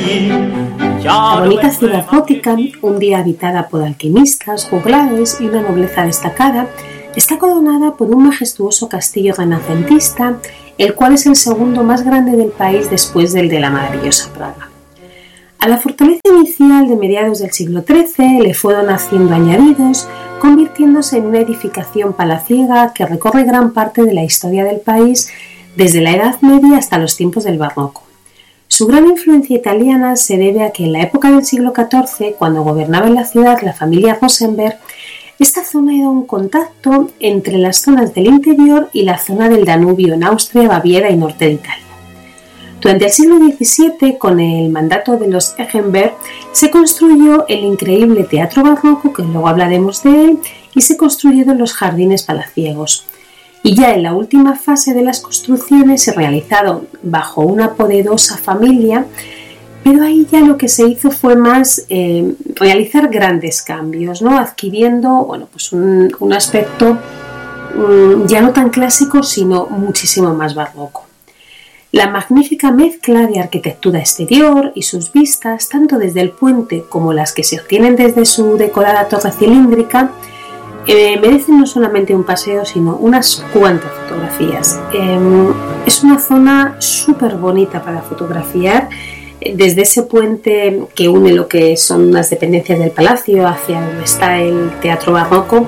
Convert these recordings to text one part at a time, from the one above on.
La bonita ciudad gótica, un día habitada por alquimistas, juglares y una nobleza destacada, está coronada por un majestuoso castillo renacentista, el cual es el segundo más grande del país después del de la maravillosa Praga. A la fortaleza inicial de mediados del siglo XIII le fueron haciendo añadidos, convirtiéndose en una edificación palaciega que recorre gran parte de la historia del país desde la Edad Media hasta los tiempos del Barroco. Su gran influencia italiana se debe a que en la época del siglo XIV, cuando gobernaba en la ciudad la familia Rosenberg, esta zona era un contacto entre las zonas del interior y la zona del Danubio en Austria, Baviera y norte de Italia. Durante el siglo XVII, con el mandato de los Eggenberg, se construyó el increíble teatro barroco, que luego hablaremos de él, y se construyeron los jardines palaciegos. Y ya en la última fase de las construcciones se realizaron bajo una poderosa familia, pero ahí ya lo que se hizo fue más realizar grandes cambios, ¿no? Adquiriendo pues un aspecto ya no tan clásico, sino muchísimo más barroco. La magnífica mezcla de arquitectura exterior y sus vistas, tanto desde el puente como las que se obtienen desde su decorada torre cilíndrica, merecen no solamente un paseo, sino unas cuantas fotografías. Es una zona súper bonita para fotografiar, desde ese puente que une lo que son las dependencias del palacio hacia donde está el teatro barroco.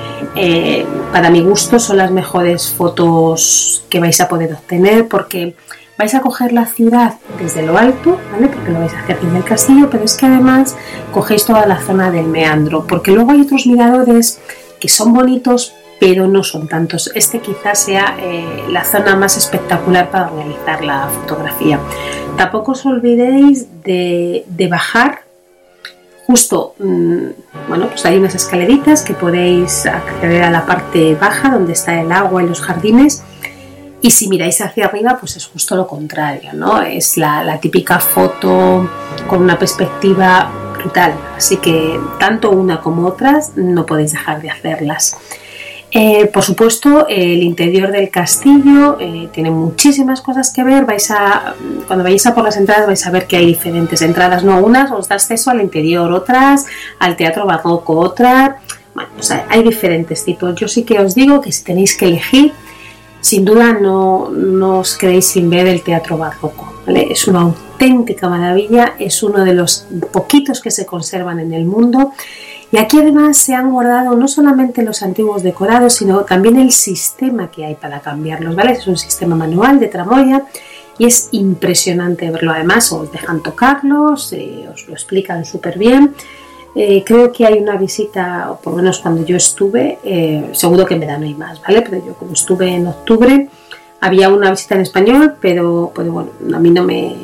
Para mi gusto son las mejores fotos que vais a poder obtener, porque vais a coger la ciudad desde lo alto, ¿vale? Porque lo vais a hacer desde el castillo, pero es que además cogéis toda la zona del meandro, porque luego hay otros miradores que son bonitos, pero no son tantos. Este quizás sea la zona más espectacular para realizar la fotografía. Tampoco os olvidéis de bajar justo, pues hay unas escaleritas que podéis acceder a la parte baja donde está el agua y los jardines, y si miráis hacia arriba pues es justo lo contrario, ¿no? Es la típica foto con una perspectiva brutal, así que tanto una como otras no podéis dejar de hacerlas. Por supuesto, el interior del castillo tiene muchísimas cosas que ver. Cuando vayáis a por las entradas vais a ver que hay diferentes entradas, ¿no? Unas os da acceso al interior, otras al teatro barroco, otras... Bueno, pues hay diferentes tipos. Yo sí que os digo que si tenéis que elegir, sin duda no os quedéis sin ver el teatro barroco, ¿vale? Es una auténtica maravilla, es uno de los poquitos que se conservan en el mundo. Y aquí además se han guardado no solamente los antiguos decorados, sino también el sistema que hay para cambiarlos, ¿vale? Es un sistema manual de tramoya y es impresionante verlo. Además os dejan tocarlos, os lo explican súper bien. Creo que hay una visita, o por lo menos cuando yo estuve, seguro que en verano hay más, ¿vale? Pero yo como estuve en octubre, había una visita en español, pero bueno, a mí no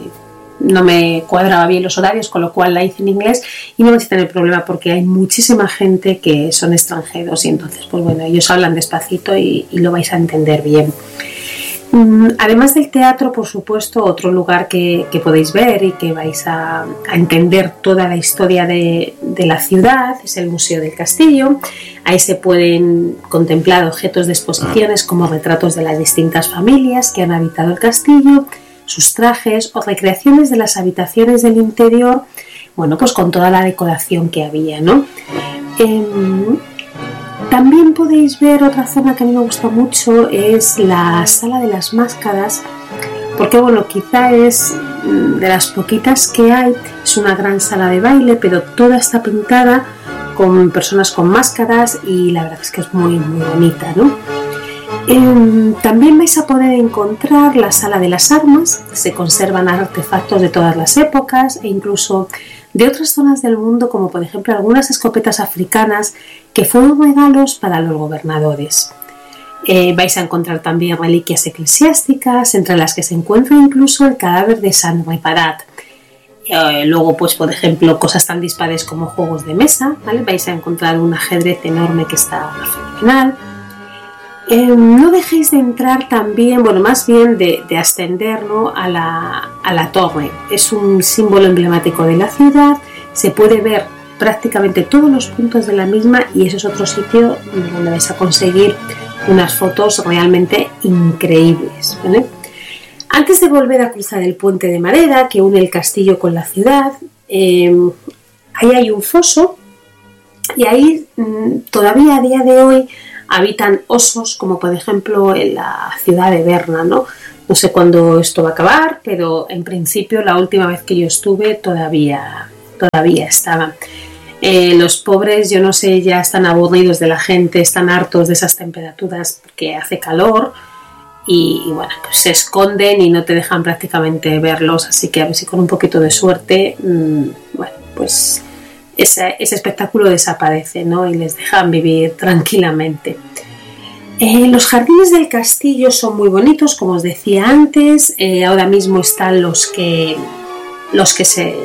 me cuadraba bien los horarios, con lo cual la hice en inglés y no vais a tener problema porque hay muchísima gente que son extranjeros y entonces pues bueno, ellos hablan despacito y lo vais a entender bien. Además del teatro, por supuesto, otro lugar que podéis ver y que vais a entender toda la historia de la ciudad es el Museo del Castillo. Ahí se pueden contemplar objetos de exposiciones como retratos de las distintas familias que han habitado el castillo, sus trajes o recreaciones de las habitaciones del interior, bueno, pues con toda la decoración que había, ¿no? También podéis ver otra zona que a mí me gusta mucho, es la Sala de las Máscaras, porque bueno, quizá es de las poquitas que hay, es una gran sala de baile, pero toda está pintada con personas con máscaras y la verdad es que es muy, muy bonita, ¿no? También vais a poder encontrar la Sala de las Armas, se conservan artefactos de todas las épocas e incluso de otras zonas del mundo, como por ejemplo algunas escopetas africanas que fueron regalos para los gobernadores. Vais a encontrar también reliquias eclesiásticas, entre las que se encuentra incluso el cadáver de San Reparat. Luego, pues por ejemplo, cosas tan dispares como juegos de mesa, ¿vale? Vais a encontrar un ajedrez enorme que está fenomenal. No dejéis de entrar también, bueno, más bien de ascender, ¿no?, a la torre. Es un símbolo emblemático de la ciudad, se puede ver prácticamente todos los puntos de la misma y ese es otro sitio donde vais a conseguir unas fotos realmente increíbles, ¿vale? Antes de volver a cruzar el puente de madera que une el castillo con la ciudad, ahí hay un foso y ahí todavía a día de hoy habitan osos, como por ejemplo en la ciudad de Berna, ¿no? No sé cuándo esto va a acabar, pero en principio la última vez que yo estuve todavía estaban. Los pobres, yo no sé, ya están aburridos de la gente, están hartos de esas temperaturas porque hace calor y bueno, pues se esconden y no te dejan prácticamente verlos, así que a ver si con un poquito de suerte, bueno, pues ese espectáculo desaparece, ¿no? Y les dejan vivir tranquilamente. Los jardines del castillo son muy bonitos, como os decía antes. Ahora mismo están los que se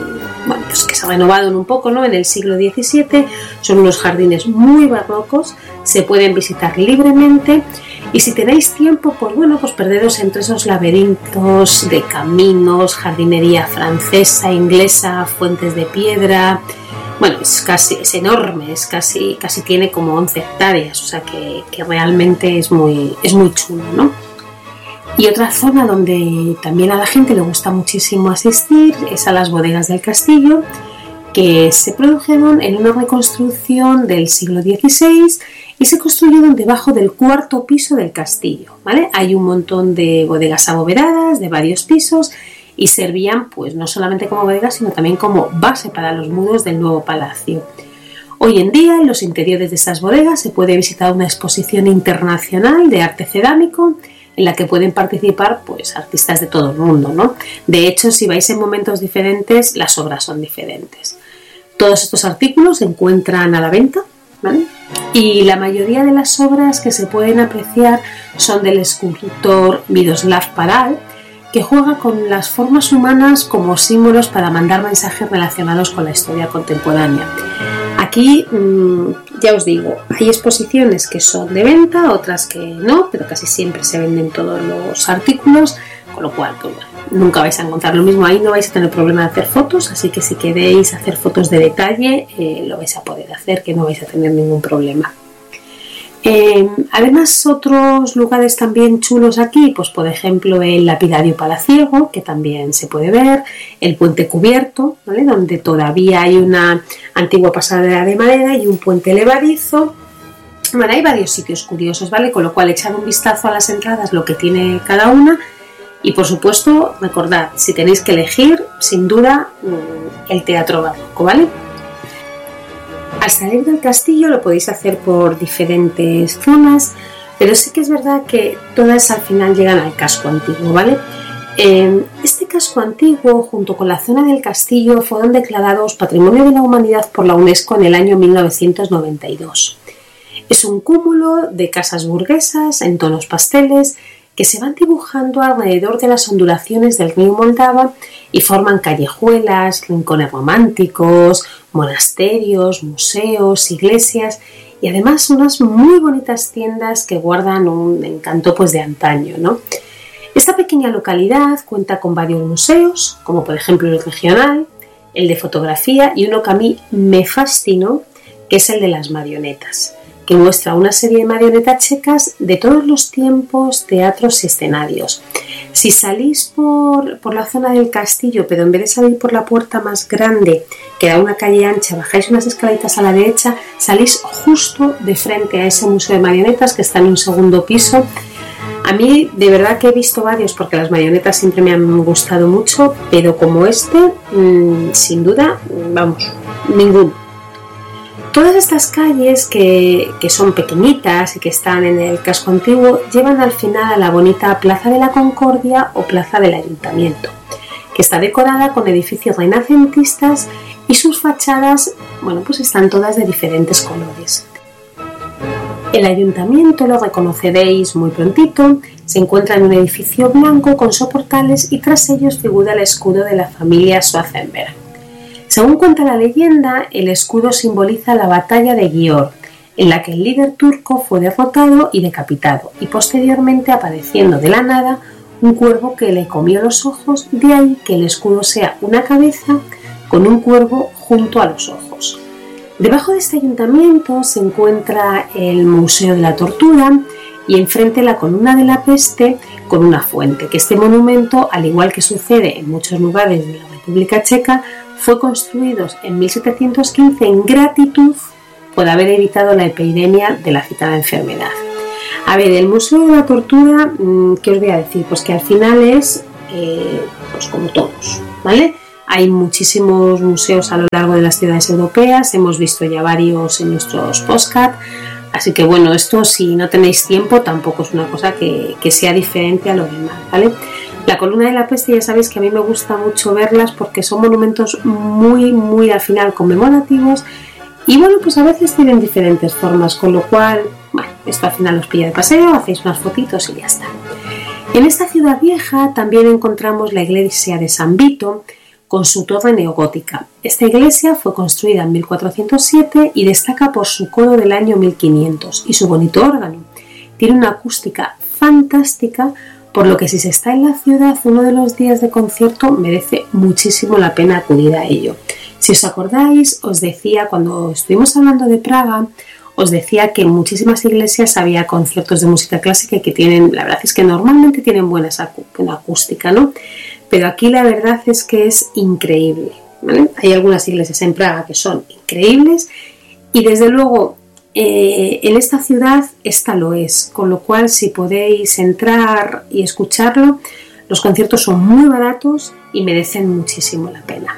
renovaron un poco, ¿no? En el siglo XVII. Son unos jardines muy barrocos, se pueden visitar libremente y si tenéis tiempo, pues perderos entre esos laberintos de caminos, jardinería francesa, inglesa, fuentes de piedra. Bueno, es enorme, casi tiene como 11 hectáreas, o sea que realmente es muy chulo, ¿no? Y otra zona donde también a la gente le gusta muchísimo asistir es a las bodegas del castillo, que se produjeron en una reconstrucción del siglo XVI y se construyeron debajo del cuarto piso del castillo, ¿vale? Hay un montón de bodegas abovedadas de varios pisos y servían pues no solamente como bodegas sino también como base para los muros del nuevo palacio. Hoy en día en los interiores de estas bodegas se puede visitar una exposición internacional de arte cerámico en la que pueden participar pues artistas de todo el mundo, ¿no? De hecho, si vais en momentos diferentes, las obras son diferentes. Todos estos artículos se encuentran a la venta, ¿vale? Y la mayoría de las obras que se pueden apreciar son del escultor Miroslav Paral, que juega con las formas humanas como símbolos para mandar mensajes relacionados con la historia contemporánea. Aquí, ya os digo, hay exposiciones que son de venta, otras que no, pero casi siempre se venden todos los artículos, con lo cual, pues bueno, nunca vais a encontrar lo mismo. Ahí no vais a tener problema de hacer fotos, así que si queréis hacer fotos de detalle, lo vais a poder hacer, que no vais a tener ningún problema. Además, otros lugares también chulos aquí, pues por ejemplo el lapidario palaciego, que también se puede ver, el puente cubierto, ¿vale? Donde todavía hay una antigua pasarela de madera y un puente levadizo. Bueno, hay varios sitios curiosos, ¿vale? Con lo cual echad un vistazo a las entradas, lo que tiene cada una. Y por supuesto, recordad, si tenéis que elegir, sin duda, el teatro barroco, ¿vale? Al salir del castillo lo podéis hacer por diferentes zonas, pero sí que es verdad que todas al final llegan al casco antiguo, ¿vale? Este casco antiguo, junto con la zona del castillo, fueron declarados Patrimonio de la Humanidad por la UNESCO en el año 1992. Es un cúmulo de casas burguesas en tonos pasteles que se van dibujando alrededor de las ondulaciones del río Moldava y forman callejuelas, rincones románticos, monasterios, museos, iglesias y además unas muy bonitas tiendas que guardan un encanto pues de antaño, ¿no? Esta pequeña localidad cuenta con varios museos, como por ejemplo el regional, el de fotografía y uno que a mí me fascinó, que es el de las marionetas, que muestra una serie de marionetas checas de todos los tiempos, teatros y escenarios. Si salís por la zona del castillo, pero en vez de salir por la puerta más grande, que da una calle ancha, bajáis unas escaleritas a la derecha, salís justo de frente a ese museo de marionetas que está en un segundo piso. A mí de verdad que he visto varios porque las marionetas siempre me han gustado mucho, pero como este, sin duda, vamos, ninguno. Todas estas calles que son pequeñitas y que están en el casco antiguo llevan al final a la bonita Plaza de la Concordia o Plaza del Ayuntamiento, que está decorada con edificios renacentistas y sus fachadas, bueno, pues están todas de diferentes colores. El ayuntamiento, lo reconoceréis muy prontito, se encuentra en un edificio blanco con soportales y tras ellos figura el escudo de la familia Schwarzenberg. Según cuenta la leyenda, el escudo simboliza la batalla de Győr, en la que el líder turco fue derrotado y decapitado, y posteriormente apareciendo de la nada un cuervo que le comió los ojos, de ahí que el escudo sea una cabeza con un cuervo junto a los ojos. Debajo de este ayuntamiento se encuentra el Museo de la Tortura y enfrente la columna de la peste con una fuente, que este monumento, al igual que sucede en muchos lugares de la República Checa, fue construido en 1715 en gratitud por haber evitado la epidemia de la citada enfermedad. A ver, el Museo de la Tortura, ¿qué os voy a decir? Pues que al final es pues como todos, ¿vale? Hay muchísimos museos a lo largo de las ciudades europeas, hemos visto ya varios en nuestros podcasts, así que bueno, esto si no tenéis tiempo tampoco es una cosa que sea diferente a lo demás, ¿vale? La columna de la peste ya sabéis que a mí me gusta mucho verlas porque son monumentos muy al final conmemorativos y bueno, pues a veces tienen diferentes formas, con lo cual, bueno, esto al final os pilla de paseo, hacéis unas fotitos y ya está. En esta ciudad vieja también encontramos la iglesia de San Vito con su torre neogótica. Esta iglesia fue construida en 1407 y destaca por su coro del año 1500 y su bonito órgano. Tiene una acústica fantástica, por lo que si se está en la ciudad uno de los días de concierto merece muchísimo la pena acudir a ello. Si os acordáis, os decía cuando estuvimos hablando de Praga, os decía que en muchísimas iglesias había conciertos de música clásica y que tienen, la verdad es que normalmente tienen buena acústica, ¿no? Pero aquí la verdad es que es increíble, ¿vale? Hay algunas iglesias en Praga que son increíbles y desde luego en esta ciudad esta lo es, con lo cual si podéis entrar y escucharlo, los conciertos son muy baratos y merecen muchísimo la pena.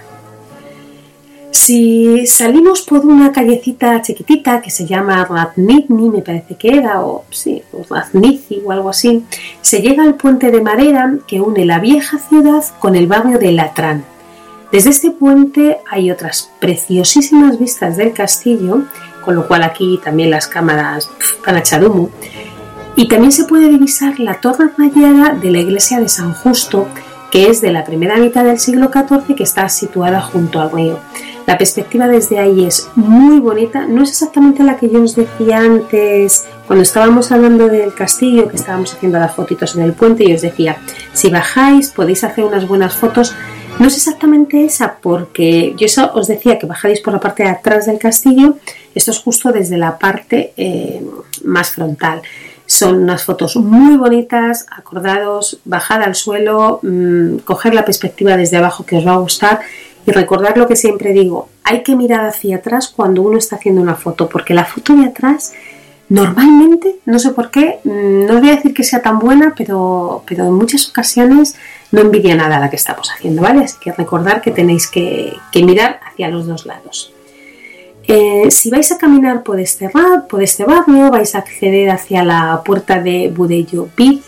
Si salimos por una callecita chiquitita que se llama Radnitny, me parece que era, o sí, Radnici o algo así, se llega al puente de madera que une la vieja ciudad con el barrio de Latrán. Desde este puente hay otras preciosísimas vistas del castillo, con lo cual aquí también las cámaras van a echar humo. Y también se puede divisar la torre rayada de la iglesia de San Justo, que es de la primera mitad del siglo XIV, que está situada junto al río. La perspectiva desde ahí es muy bonita, no es exactamente la que yo os decía antes cuando estábamos hablando del castillo, que estábamos haciendo las fotitos en el puente y os decía, si bajáis podéis hacer unas buenas fotos. No es exactamente esa porque yo os decía que bajáis por la parte de atrás del castillo, esto es justo desde la parte más frontal. Son unas fotos muy bonitas, acordaros, bajad al suelo, coger la perspectiva desde abajo que os va a gustar y recordar lo que siempre digo, hay que mirar hacia atrás cuando uno está haciendo una foto, porque la foto de atrás normalmente, no sé por qué, no voy a decir que sea tan buena, pero en muchas ocasiones no envidia nada la que estamos haciendo, ¿vale? Así que recordar que tenéis que mirar hacia los dos lados. Si vais a caminar por este barrio, vais a acceder hacia la puerta de Budejovice,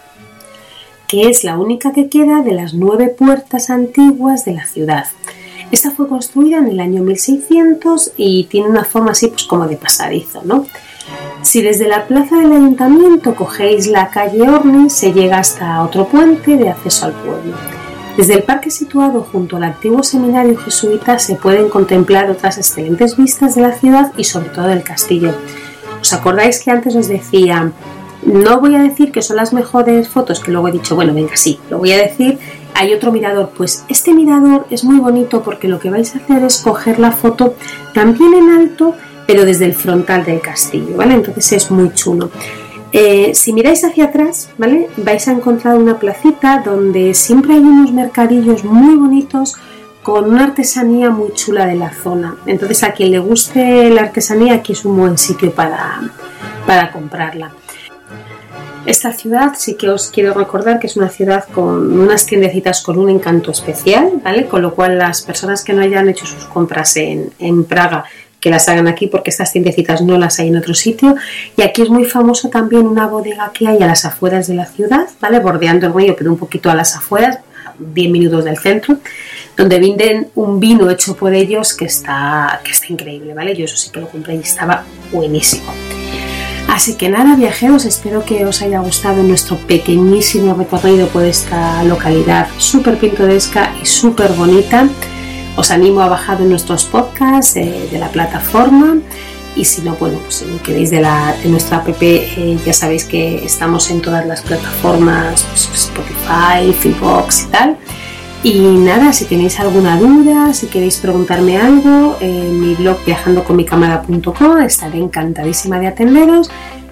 que es la única que queda de las 9 puertas antiguas de la ciudad. Esta fue construida en el año 1600 y tiene una forma así pues como de pasadizo, ¿no? Si desde la plaza del ayuntamiento cogéis la calle Orni, se llega hasta otro puente de acceso al pueblo. Desde el parque situado junto al antiguo seminario jesuita se pueden contemplar otras excelentes vistas de la ciudad y sobre todo del castillo. ¿Os acordáis que antes os decía, no voy a decir que son las mejores fotos, que luego he dicho, bueno, venga, sí, lo voy a decir, hay otro mirador? Pues este mirador es muy bonito porque lo que vais a hacer es coger la foto también en alto, pero desde el frontal del castillo, ¿vale? Entonces es muy chulo. Si miráis hacia atrás, ¿vale? Vais a encontrar una placita donde siempre hay unos mercadillos muy bonitos con una artesanía muy chula de la zona. Entonces a quien le guste la artesanía, aquí es un buen sitio para comprarla. Esta ciudad sí que os quiero recordar que es una ciudad con unas tiendecitas con un encanto especial, ¿vale? Con lo cual las personas que no hayan hecho sus compras en Praga, que las hagan aquí porque estas tiendecitas no las hay en otro sitio. Y aquí es muy famoso también una bodega que hay a las afueras de la ciudad, ¿vale? Bordeando el río, pero un poquito a las afueras, 10 minutos del centro, donde venden un vino hecho por ellos que está increíble, ¿vale? Yo eso sí que lo compré y estaba buenísimo. Así que nada, viajeros, espero que os haya gustado nuestro pequeñísimo recorrido por esta localidad súper pintoresca y súper bonita. Os animo a bajar en nuestros podcasts de la plataforma y si no, bueno, pues si no queréis de nuestra app, ya sabéis que estamos en todas las plataformas, pues Spotify, Feedbox y tal. Y nada, si tenéis alguna duda, si queréis preguntarme algo, en mi blog viajandoconmicámara.com estaré encantadísima de atenderos.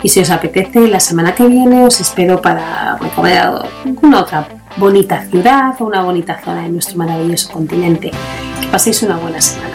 Y si os apetece, la semana que viene os espero para recomendar alguna otra bonita ciudad o una bonita zona de nuestro maravilloso continente. Que paséis una buena semana.